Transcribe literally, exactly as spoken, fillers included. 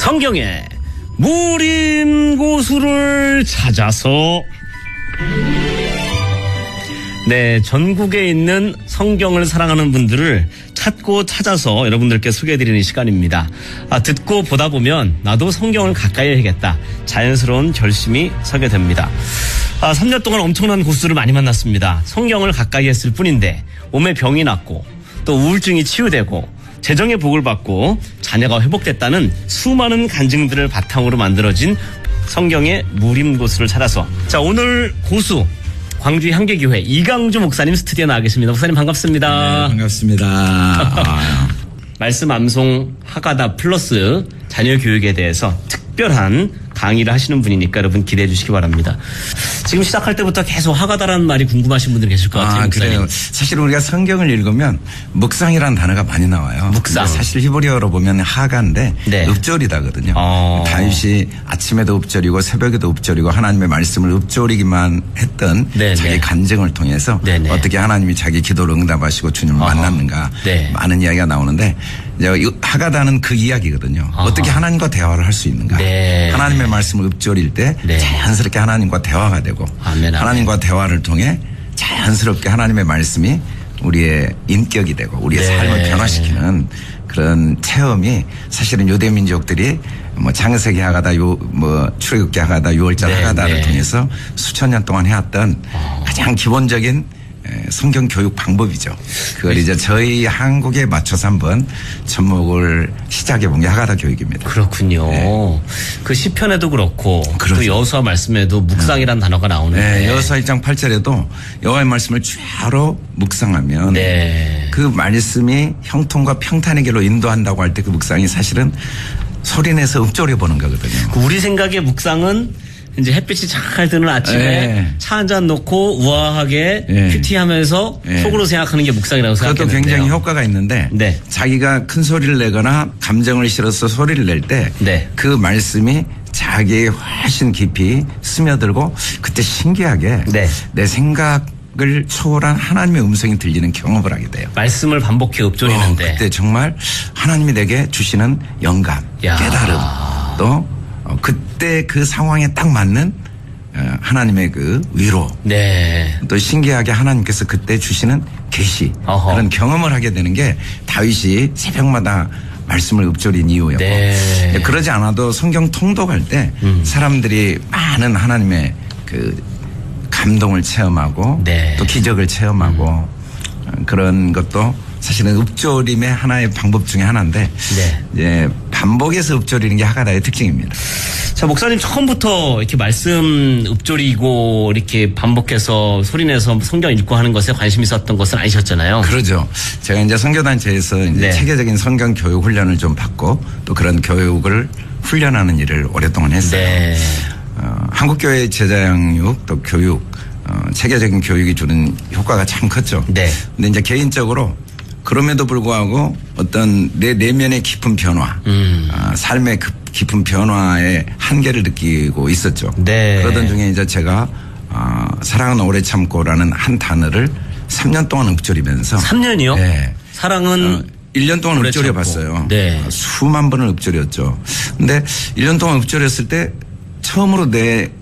성경의 무림고수를 찾아서. 네, 전국에 있는 성경을 사랑하는 분들을 찾고 찾아서 여러분들께 소개해드리는 시간입니다. 아, 듣고 보다 보면 나도 성경을 가까이 해야겠다, 자연스러운 결심이 서게 됩니다. 아, 삼 년 동안 엄청난 고수들을 많이 만났습니다. 성경을 가까이 했을 뿐인데 몸에 병이 났고 또 우울증이 치유되고 재정의 복을 받고 자녀가 회복됐다는 수많은 간증들을 바탕으로 만들어진 성경의 무림고수를 찾아서. 자, 오늘 고수 광주 향계교회 이강주 목사님 스튜디오에 나와 계십니다. 목사님 반갑습니다. 네, 반갑습니다. 말씀 암송 하가다 플러스 자녀 교육에 대해서 특별한 강의를 하시는 분이니까 여러분 기대해 주시기 바랍니다. 지금 시작할 때부터 계속 하가다라는 말이 궁금하신 분들 계실 것 같아요. 아, 목사님. 그래요. 사실 우리가 성경을 읽으면 묵상이라는 단어가 많이 나와요. 묵상. 사실 히브리어로 보면 하가인데 네. 읍조리다거든요. 어. 다윗이 아침에도 읍조리고 새벽에도 읍조리고 하나님의 말씀을 읍조리기만 했던 네, 자기 네. 간증을 통해서 네, 네. 어떻게 하나님이 자기 기도를 응답하시고 주님을 어허. 만났는가 네. 많은 이야기가 나오는데 이제 하가다는 그 이야기거든요. 어허. 어떻게 하나님과 대화를 할 수 있는가. 네. 하나님의 말씀을 읍조릴 때 네. 자연스럽게 하나님과 대화가 되고 아멘, 아멘. 하나님과 대화를 통해 자연스럽게 하나님의 말씀이 우리의 인격이 되고 우리의 네. 삶을 변화시키는 그런 체험이 사실은 유대 민족들이 뭐 창세기 하가다 요 뭐 출애굽기 하가다 유월절 네. 하가다를 네. 통해서 수천 년 동안 해왔던 어. 가장 기본적인 성경 교육 방법이죠. 그걸 이제 저희 한국에 맞춰서 한번 접목을 시작해 본 게 하가다 교육입니다. 그렇군요. 네. 그 시편에도 그렇고 그렇죠. 또 여호수아 말씀에도 묵상이라는 네. 단어가 나오는데 네, 여호수아 일 장 팔 절에도 여호와의 말씀을 주야로 묵상하면 네. 그 말씀이 형통과 평탄의 길로 인도한다고 할 때 그 묵상이 사실은 소리내서 읊조려 보는 거거든요. 우리 생각의 묵상은 이제 햇빛이 잘 드는 아침에 네. 차 한 잔 놓고 우아하게 네. 큐티하면서 네. 속으로 생각하는 게 묵상이라고 생각했는데요. 그것도 굉장히 효과가 있는데 네. 자기가 큰 소리를 내거나 감정을 실어서 소리를 낼 때 그 네. 말씀이 자기에게 훨씬 깊이 스며들고 그때 신기하게 네. 내 생각을 초월한 하나님의 음성이 들리는 경험을 하게 돼요. 말씀을 반복해 읊조리는데 어, 그때 정말 하나님이 내게 주시는 영감, 야. 깨달음 또 어, 그때 그 상황에 딱 맞는 어, 하나님의 그 위로 네. 또 신기하게 하나님께서 그때 주시는 계시 그런 경험을 하게 되는 게 다윗이 새벽마다 말씀을 읊조린 이유였고 네. 그러지 않아도 성경 통독할 때 음. 사람들이 많은 하나님의 그 감동을 체험하고 네. 또 기적을 체험하고 음. 그런 것도 사실은 읊조림의 하나의 방법 중에 하나인데 네. 이제 반복해서 읊조리는 게 하가다의 특징입니다. 자, 목사님 처음부터 이렇게 말씀 읊조리고 이렇게 반복해서 소리내서 성경 읽고 하는 것에 관심이 있었던 것은 아니셨잖아요. 그러죠. 제가 이제 선교단체에서 이제 네. 체계적인 성경 교육 훈련을 좀 받고 또 그런 교육을 훈련하는 일을 오랫동안 했어요. 네. 어, 한국교회 제자양육 또 교육 어, 체계적인 교육이 주는 효과가 참 컸죠. 네. 근데 이제 개인적으로 그럼에도 불구하고 어떤 내 내면의 깊은 변화, 음. 어, 삶의 깊은 변화의 한계를 느끼고 있었죠. 네. 그러던 중에 이제 제가 어, 사랑은 오래 참고라는 한 단어를 삼 년 동안 읊조리면서 삼 년이요? 네. 사랑은 어, 일 년 동안 읊조려 봤어요. 네. 수만 번을 읊조렸죠. 근데 일 년 동안 읊조렸을 때 처음으로 내